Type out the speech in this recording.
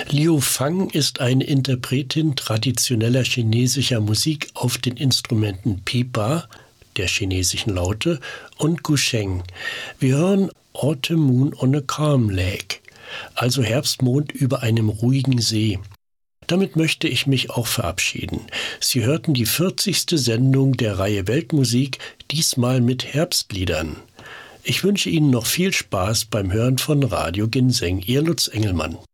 Liu Fang ist eine Interpretin traditioneller chinesischer Musik auf den Instrumenten Pipa, der chinesischen Laute, und Gusheng. Wir hören Autumn Moon on a Calm Lake, also Herbstmond über einem ruhigen See. Damit möchte ich mich auch verabschieden. Sie hörten die 40. Sendung der Reihe Weltmusik, diesmal mit Herbstliedern. Ich wünsche Ihnen noch viel Spaß beim Hören von Radio Ginseng. Ihr Lutz Engelmann.